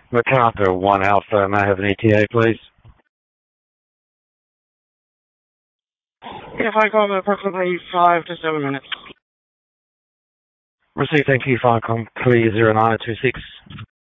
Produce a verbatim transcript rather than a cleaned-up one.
MacArthur one Alpha, may I have an E T A, please? Yeah, flight call approximately five to seven minutes. Receive, thank you, flight com clear zero nine two six.